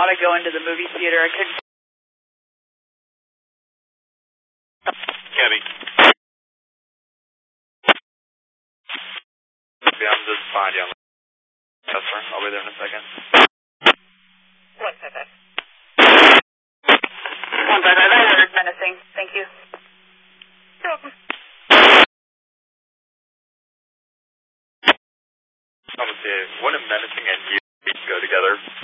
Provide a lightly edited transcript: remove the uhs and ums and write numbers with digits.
to go into the movie theater. I couldn't. Cabby. Yeah, I'm just fine, yeah. Customer, I'll be there in a second. 155. 155, menacing. Thank you. You're welcome. I'm going to say, when menacing and you go together?